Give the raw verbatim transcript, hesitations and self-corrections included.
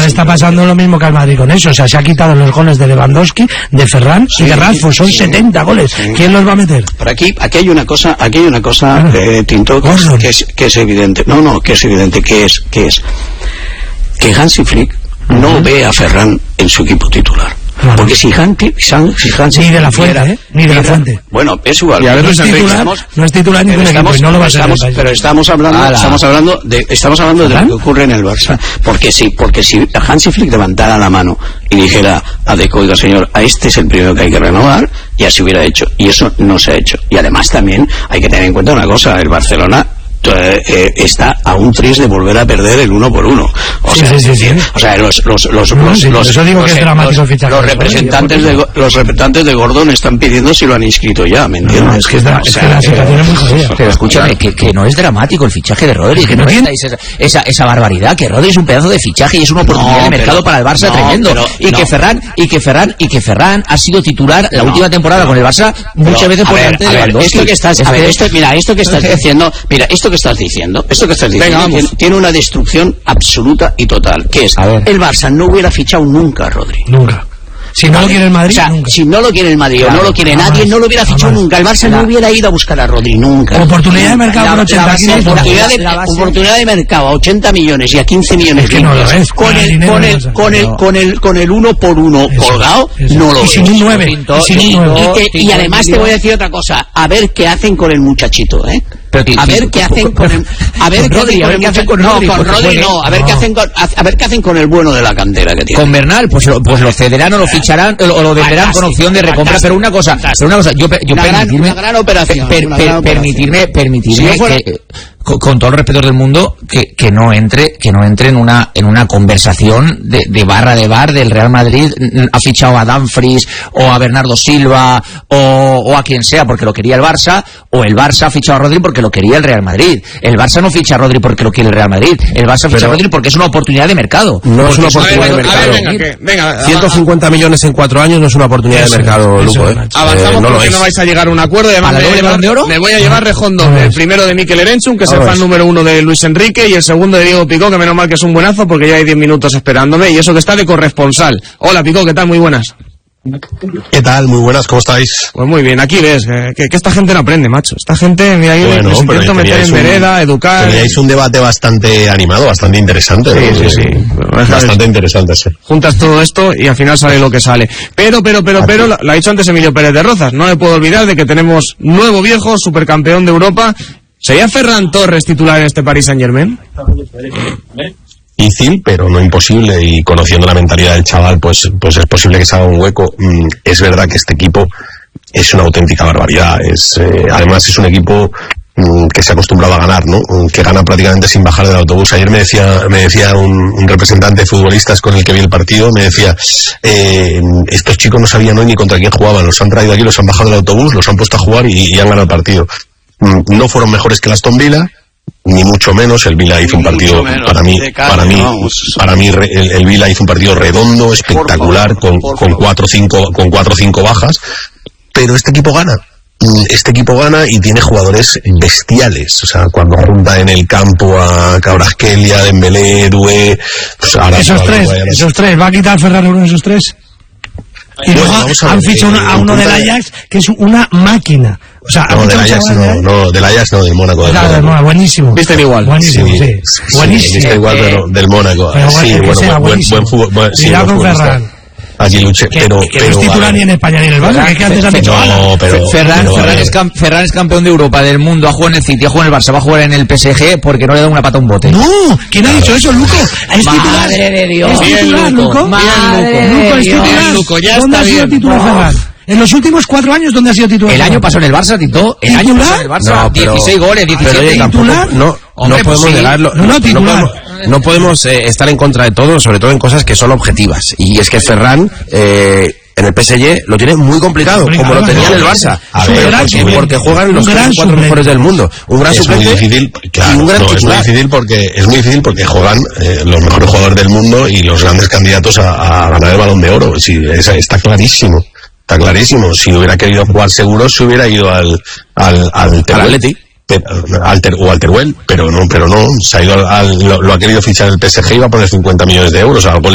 está pasando lo mismo que al Madrid con eso. O sea, se ha quitado los goles de Lewandowski, de Ferran sí, y de Rashford. Son sí, setenta goles. Sí. ¿Quién los va a meter? Por aquí, aquí hay una cosa, aquí hay una cosa, ah, eh, Tinto, que es, que, es, que es evidente. No, no, que es evidente. Que es, que es que Hansi Flick no uh-huh. ve a Ferran en su equipo titular. Claro. Porque si Hansi, si Hansi ni de la fuente, ¿eh? Ni de la fuente. Bueno, es igual. Y a ver, no, es titular, estamos, no es titular ni de equipo, y no lo va a ser. Estamos, pero estamos hablando, Ala. estamos hablando de, estamos hablando de lo que ocurre en el Barça. Porque si, porque si Hansi Flick levantara la mano y dijera a Deco, oiga señor, a este es el primero que hay que renovar, ya se hubiera hecho. Y eso no se ha hecho. Y además también hay que tener en cuenta una cosa, el Barcelona Eh, eh, está a un tris de volver a perder el uno por uno. O sí, sea, sí, sí, sí. o sea, los los los no, los, sí, los, eso digo los, que es dramático el fichaje. Los representantes de los representantes de Gordon están pidiendo si lo han inscrito ya, ¿me entiendes? No, es que, es, o sea, es que la situación es muy jodida. Pero escúchame, que, que no es dramático el fichaje de Rodri, que no estáis esa, esa esa barbaridad, que Rodri es un pedazo de fichaje y es una oportunidad no, de mercado pero, para el Barça no, tremendo. Pero, y no. que Ferran y que Ferran y que Ferran ha sido titular la no, última temporada no, con el Barça muchas pero, veces por delante de Lewandowski. Esto que estás, a ver, esto, mira, esto que estás diciendo, mira, esto que estás diciendo Esto que estás diciendo Venga, tiene, tiene una destrucción absoluta y total, que es, el Barça no hubiera fichado nunca a Rodri. Nunca. Si no vale. lo quiere el Madrid, o sea, nunca. si no lo quiere el Madrid claro, o no lo quiere jamás, nadie, no lo hubiera fichado jamás. nunca. El Barça no hubiera ido a buscar a Rodri nunca. Oportunidad de mercado la, por ochenta la, millones. Oportunidad, de, oportunidad de mercado a ochenta millones y a quince millones. Es que no lo es. Con el, con el, con el, con el, con el uno por uno eso, colgado, eso. no lo y es. Sin un nueve. Y, sin un nueve. y, que, y además te voy a decir otra cosa. A ver qué hacen con el muchachito, ¿eh? Pero, a ver qué hacen con el, a ver qué hacen con el muchacho, no, con Rodri no, a ver qué hacen con, a ver qué hacen con el bueno de la cantera que tiene. Con Bernal, pues lo, pues lo cederán o lo ficharán o lo venderán con opción de recompra, pero una cosa, pero una cosa, yo, yo una permitirme, gran, una gran operación, per, per, una per, gran permitirme, operación. permitirme si fuera, que con, con todo el respeto del mundo que, que no entre que no entre en una en una conversación de, de barra de bar del Real Madrid ha fichado a Dumfries o a Bernardo Silva o, o a quien sea porque lo quería el Barça, o el Barça ha fichado a Rodri porque lo quería el Real Madrid. El Barça no ficha a Rodri porque lo quiere el Real Madrid, el Barça ficha a Rodri porque es una oportunidad de mercado. No es una oportunidad ver, de mercado. Ver, venga, que, venga, ciento cincuenta millones en cuatro años no es una oportunidad eso, de mercado, Luco. ¿eh? Avanzamos eh, no porque no vais a llegar a un acuerdo. ¿Para la doble balón de oro? Me voy a llevar Rejondo, el primero de Mikel Erenchun, que es el fan número uno de Luis Enrique, y el segundo de Diego Picó, que menos mal que es un buenazo porque ya hay diez minutos esperándome, y eso que está de corresponsal. Hola Picó, ¿qué tal? Muy buenas. ¿Qué tal? Muy buenas, ¿cómo estáis? Pues muy bien, aquí ves, eh, que, que esta gente no aprende, macho. Esta gente, mira, yo bueno, les intento meter en vereda, educar. Teníais un debate bastante animado, bastante interesante. Sí, ¿no? sí, sí. Bastante ¿sabes? interesante, sí. Juntas todo esto y al final sale lo que sale. Pero, pero, pero, pero, lo, lo ha dicho antes Emilio Pérez de Rozas, no me puedo olvidar de que tenemos nuevo viejo, supercampeón de Europa. ¿Sería Ferran Torres titular en este Paris Saint-Germain? Difícil, pero no imposible, y conociendo la mentalidad del chaval, pues, pues es posible que se haga un hueco. Mm, es verdad que este equipo es una auténtica barbaridad. Es, eh, además es un equipo mm, que se ha acostumbrado a ganar, ¿no? Que gana prácticamente sin bajar del autobús. Ayer me decía, me decía un, un representante de futbolistas con el que vi el partido, me decía, eh, estos chicos no sabían hoy ni contra quién jugaban, los han traído aquí, los han bajado del autobús, los han puesto a jugar y, y han ganado el partido. Mm, no fueron mejores que el Aston Villa, ni mucho menos. El Villa hizo un partido para mí para mí para mí el, el Villa hizo un partido redondo, espectacular, con con cuatro o cinco con cuatro o cinco bajas, pero este equipo gana. Este equipo gana y tiene jugadores bestiales. O sea, cuando junta en el campo a Kvaratskhelia, Dembélé, Doué, pues ahora esos tres, esos tres, ¿va a quitar Ferran uno de esos tres? Y luego bueno, han fichado a uno del Ajax que es una máquina. O sea, no, del Ajax no, no, del Ajax no, del Mónaco. Del claro, del Mónaco, buenísimo. Visten igual. Buenísimo, sí. sí. sí buenísimo. Viste igual, eh, pero del Mónaco. Pero sí, bueno, bueno, sea, buen, buen fútbol. Buen, sí, Cuidado con Ferran. Aquí luché, que, pero... Que pero, no es titular ni en España ni en el Barça, que es que antes han dicho... No, pero... Ferran, pero, Ferran, es cam, Ferran es campeón de Europa, del mundo, ha jugado en el City, ha jugado en el Barça, va a jugar en el P S G porque no le da una pata a un bote. No, ¿quién ha dicho eso, Luco? ¿Es titular? Madre de Dios. ¿Es titular, Luco? Madre Luco, es Dios. titular. Luco, ya ¿Dónde está ha sido bien. titular Ferran? En los últimos cuatro años, ¿dónde ha sido titular? El año pasó en el Barça, Tito. El año pasó en el Barça, no, pero, dieciséis goles, diecisiete. Pero, oye, ¿titular? No, Hombre, no podemos pues sí. negarlo. No, no, titular. No podemos, no podemos eh, estar en contra de todo, sobre todo en cosas que son objetivas. Y es que Ferran... Eh, en el P S G lo tiene muy complicado, complicado como lo tenía en el Barça. A ver, porque, porque juegan los tres, cuatro mejores del mundo. Un gran suplente muy difícil, claro, y un gran no, es muy difícil porque es muy difícil porque juegan eh, los mejores jugadores del mundo y los grandes candidatos a, a ganar el Balón de Oro. Sí, es, está clarísimo, está clarísimo. Si hubiera querido jugar seguro, se hubiera ido al al al, al Atleti. Alter, o Alterwell, pero no, pero no, se ha ido al, al, lo, lo ha querido fichar el P S G y va a poner cincuenta millones de euros, algo le